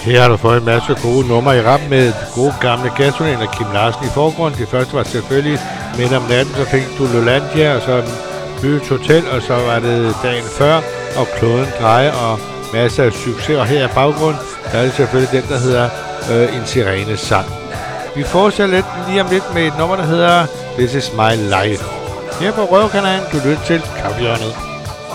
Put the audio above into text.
Her har du fået en masse gode numre i rap med gode gamle Gasolin og Kim Larsen i forgrund. Det første var selvfølgelig Midt om natten, så fik du Lolandia, og så Byens Hotel, og så var det dagen før, og Kloden drejer, og masser af succes. Og her i baggrund, der er det selvfølgelig den, der hedder En Sirene Sang. Vi fortsætter lige om lidt med et nummer, der hedder This Is My Life. Her på Røverkanalen, du lytter til Kaffehjørnet.